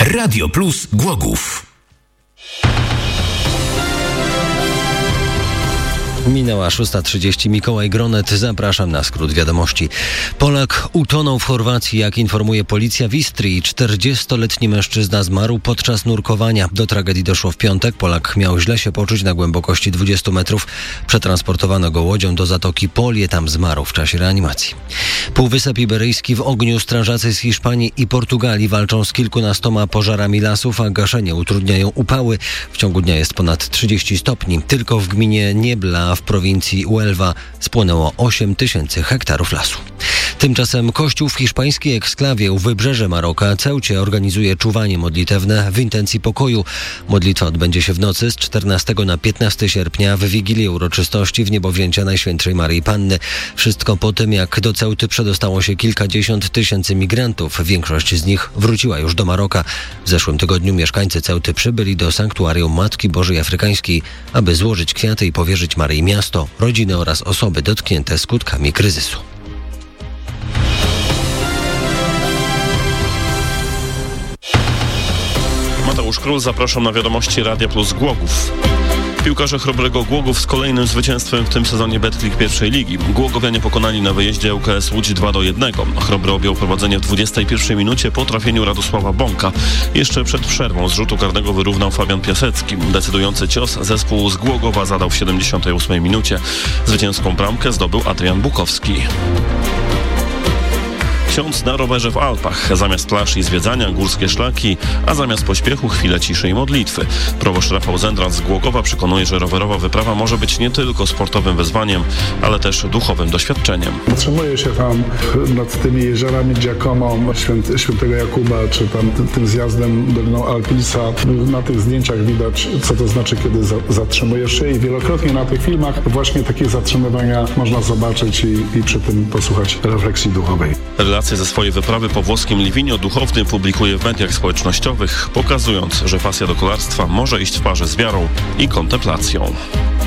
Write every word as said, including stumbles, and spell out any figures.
Radio Plus Głogów. Minęła szósta trzydzieści. Mikołaj Gronet, zapraszam na skrót wiadomości. Polak utonął w Chorwacji, jak informuje policja w Istrii. czterdziestoletni mężczyzna zmarł podczas nurkowania. Do tragedii doszło w piątek. Polak miał źle się poczuć na głębokości dwudziestu metrów. Przetransportowano go łodzią do zatoki Polie, tam zmarł w czasie reanimacji. Półwysep Iberyjski w ogniu. Strażacy z Hiszpanii i Portugalii walczą z kilkunastoma pożarami lasów, a gaszenie utrudniają upały. W ciągu dnia jest ponad trzydzieści stopni. Tylko w gminie Niebla w prowincji Huelva spłonęło osiem tysięcy hektarów lasu. Tymczasem kościół w hiszpańskiej eksklawie u wybrzeże Maroka, Ceucie, organizuje czuwanie modlitewne w intencji pokoju. Modlitwa odbędzie się w nocy z czternastego na piętnastego sierpnia w Wigilię uroczystości w niebowzięcia Najświętszej Maryi Panny. Wszystko po tym, jak do Ceuty przedostało się kilkadziesiąt tysięcy migrantów. Większość z nich wróciła już do Maroka. W zeszłym tygodniu mieszkańcy Ceuty przybyli do sanktuarium Matki Bożej Afrykańskiej, aby złożyć kwiaty i powierzyć Maryi miasto, rodziny oraz osoby dotknięte skutkami kryzysu. Mateusz Król, zapraszam na wiadomości Radia Plus Głogów. Piłkarze Chrobrego Głogów z kolejnym zwycięstwem w tym sezonie Betclic pierwszej ligi. Głogowianie pokonali na wyjeździe U K S Łódź dwa do jednego. Chrobry objął prowadzenie w dwudziestej pierwszej minucie po trafieniu Radosława Bąka. Jeszcze przed przerwą z rzutu karnego wyrównał Fabian Piasecki. Decydujący cios zespół z Głogowa zadał w siedemdziesiątej ósmej minucie. Zwycięską bramkę zdobył Adrian Bukowski. Ksiądz na rowerze w Alpach. Zamiast plaż i zwiedzania górskie szlaki, a zamiast pośpiechu chwilę ciszy i modlitwy. Proboszcz Rafał Zendran z Głogowa przekonuje, że rowerowa wyprawa może być nie tylko sportowym wyzwaniem, ale też duchowym doświadczeniem. Zatrzymuję się tam nad tymi jeziorami Giacomą, Święty, Świętego Jakuba, czy tam tym, tym zjazdem Doliną Alpilsa. Na tych zdjęciach widać, co to znaczy, kiedy za, zatrzymujesz się, i wielokrotnie na tych filmach właśnie takie zatrzymywania można zobaczyć i, i przy tym posłuchać refleksji duchowej. Relacje ze swojej wyprawy po włoskim Livinio duchowny publikuje w mediach społecznościowych, pokazując, że pasja do kolarstwa może iść w parze z wiarą i kontemplacją.